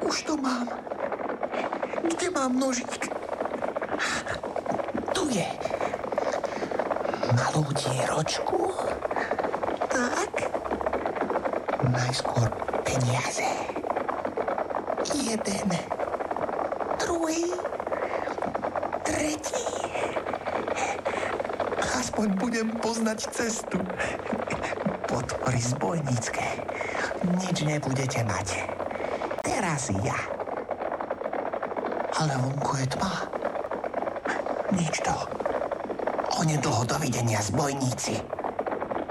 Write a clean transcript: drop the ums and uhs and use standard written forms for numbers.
Už to mám. Kde mám nožík? Tu je. Malú dieročku. Tak. Najskôr peniaze. Jeden. Druhý. Tretí. Aspoň budem poznať cestu. Potvory zbojnícke. Nič nebudete mať. Teraz ja. Ale vonku je tma. Nič to. Onedlho dovidenia, zbojníci.